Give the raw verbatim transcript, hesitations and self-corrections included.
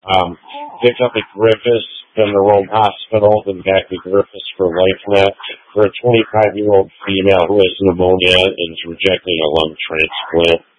Um, picked up at Griffiths, then the Rome Hospital, then back to Griffiths for LifeNet for a twenty-five-year-old female who has pneumonia and is rejecting a lung transplant.